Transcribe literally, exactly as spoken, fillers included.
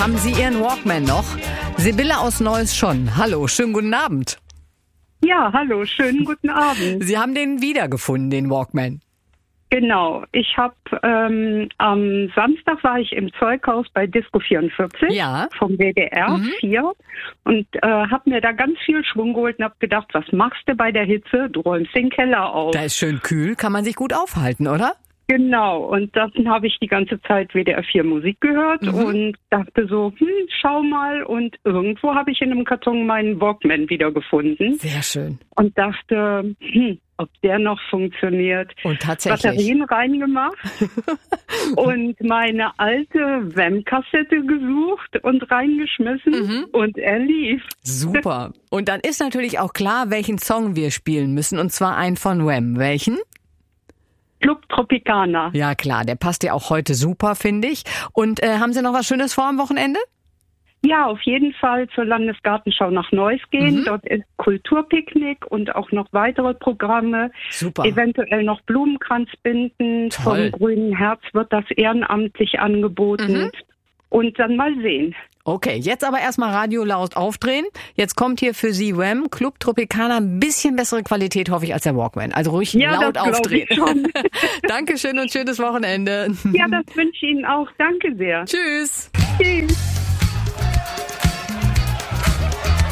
Haben Sie Ihren Walkman noch? Sibylle aus Neuss schon. Hallo, schönen guten Abend. Ja, hallo, schönen guten Abend. Sie haben den wiedergefunden, den Walkman. Genau, ich habe ähm, am Samstag war ich im Zeughaus bei Disco vierundvierzig Ja. vom W D R Mhm. vier und äh, habe mir da ganz viel Schwung geholt und habe gedacht, was machst du bei der Hitze? Du räumst den Keller auf. Da ist schön kühl, kann man sich gut aufhalten, oder? Genau, und dann habe ich die ganze Zeit W D R vier Musik gehört Mhm. und dachte so, hm, schau mal, und irgendwo habe ich in einem Karton meinen Walkman wiedergefunden Sehr schön. und dachte, hm, ob der noch funktioniert. Und tatsächlich. Batterien reingemacht und meine alte W E M-Kassette gesucht und reingeschmissen Mhm. und er lief. Super. Und dann ist natürlich auch klar, welchen Song wir spielen müssen, und zwar einen von W E M. Welchen? Club Tropicana. Ja klar, der passt ja auch heute super, finde ich. Und äh, haben Sie noch was Schönes vor am Wochenende? Ja, auf jeden Fall zur Landesgartenschau nach Neuss gehen. Mhm. Dort ist Kulturpicknick und auch noch weitere Programme. Super. Eventuell noch Blumenkranz binden. Toll. Vom Grünen Herz wird das ehrenamtlich angeboten. Mhm. Und dann mal sehen. Okay, jetzt aber erstmal Radio laut aufdrehen. Jetzt kommt hier für Sie W E M, Club Tropicana, ein bisschen bessere Qualität, hoffe ich, als der Walkman. Also ruhig Ja, laut das glaub aufdrehen. ich schon. Dankeschön und schönes Wochenende. Ja, das wünsche ich Ihnen auch. Danke sehr. Tschüss. Tschüss.